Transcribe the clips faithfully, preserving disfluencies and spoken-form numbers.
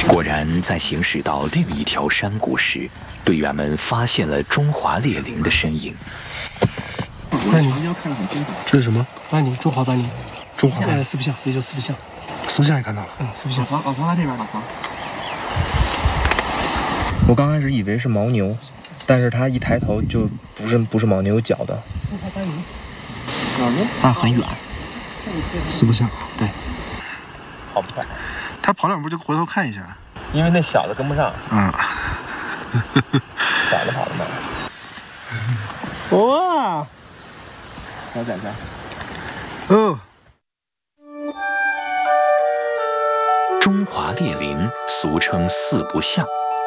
果然，在行驶到另一条山谷时，队员们发现了中华猎羚的身影。 斑羚， 看得很清楚。 这是什么？ 斑羚，中华斑羚。 中华呃，四不像，也就四不像。 四不像也看到了。 嗯，四不像。老曹，老曹来这边，老曹。 我刚开始以为是牦牛，但是他一抬头就不是不是牦牛角的。 中华斑羚。哪儿呢？它很远。 四不像。 对。好快。 他跑两步就回头看一下。 因为那小的跟不上。 嗯。 小的跑得慢。 哇！ 小崽崽。 哦。 中华猎羚俗称四不像，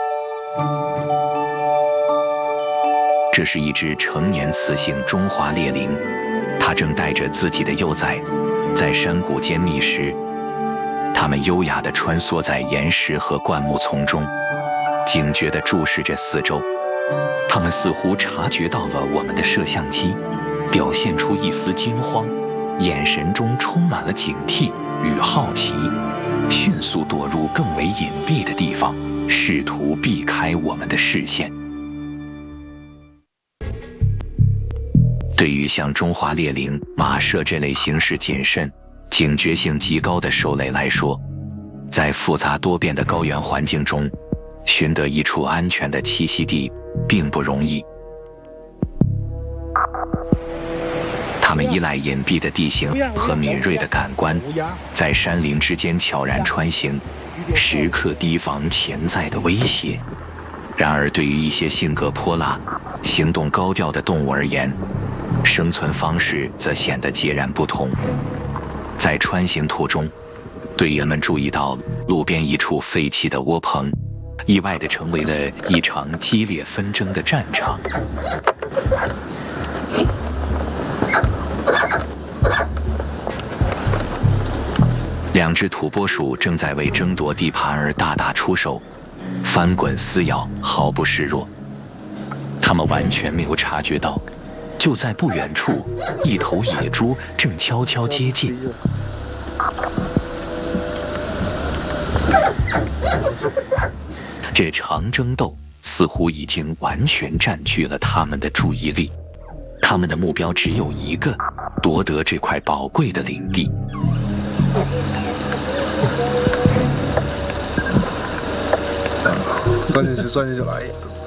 这是一只成年雌性中华猎羚，它正带着自己的幼崽在山谷间觅食。它们优雅地穿梭在岩石和灌木丛中，警觉地注视着四周。它们似乎察觉到了我们的摄像机，表现出一丝惊慌，眼神中充满了警惕与好奇，迅速躲入更为隐蔽的地方，试图避开我们的视线。对于像中华猎羚、马麝这类行事谨慎、警觉性极高的兽类来说，在复杂多变的高原环境中，寻得一处安全的栖息地并不容易。它们依赖隐蔽的地形和敏锐的感官，在山林之间悄然穿行，时刻提防潜在的威胁。然而，对于一些性格泼辣、行动高调的动物而言，生存方式则显得截然不同。在穿行途中，队员们注意到路边一处废弃的窝棚，意外地成为了一场激烈纷争的战场。两只土拨鼠正在为争夺地盘而大打出手，翻滚撕咬，毫不示弱。它们完全没有察觉到，就在不远处，一头野猪正悄悄接近。这场争斗似乎已经完全占据了他们的注意力，他们的目标只有一个：夺得这块宝贵的领地。 钻进去，钻进去了，哎呀！